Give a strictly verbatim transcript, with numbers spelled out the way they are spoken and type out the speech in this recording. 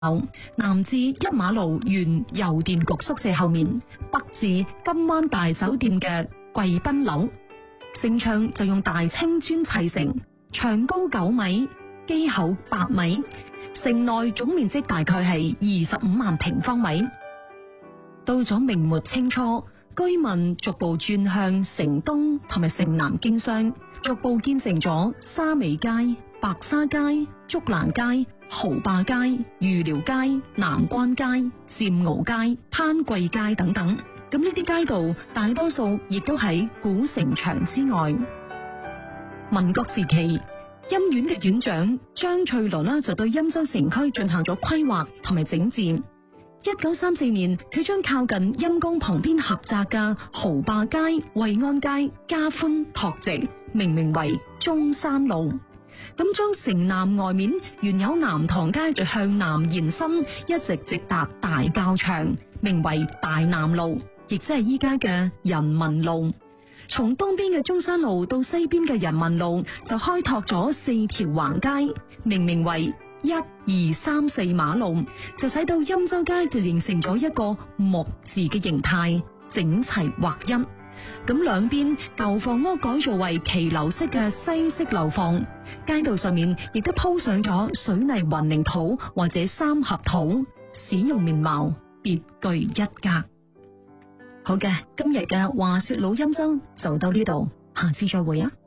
南至一馬路原郵電局宿舍後面，北至金灣大酒店嘅貴賓樓。城牆就用大青磚砌成，長高九米，基厚八米。城內總面積大概係二十五萬平方米。到咗明末清初，居民逐步轉向城東同埋城南經商，逐步建成咗沙尾街、白沙街、竹蘭街、蠔壩街、御寮街、南關街、佔鰲街、攀貴街等等。咁呢啲街道大多數亦都喺古城牆之外。民國時期，欽縣嘅縣長張翠崙呢就對欽州城區進行咗規劃同埋整治。一九三四年，佢將靠近欽江旁邊狹窄嘅蠔壩街、惠安街加寬拓直，命名為中山路。咁將城南外面原有南塘街就向南延伸，一直直達大教場，名為大南路，亦即係依家嘅人民路。從東邊嘅中山路到西邊嘅人民路，就開拓咗四條橫街，命名為一二三四馬路，就使到欽州街就形成咗一個木字嘅形態，整齊劃一。咁兩邊舊房屋改造為騎樓式嘅西式樓房，街道上面亦都鋪上咗水泥混凝土或者三合土，使用面貌別具一格。好嘅，今日嘅話說老欽州就到呢度，下次再會啊！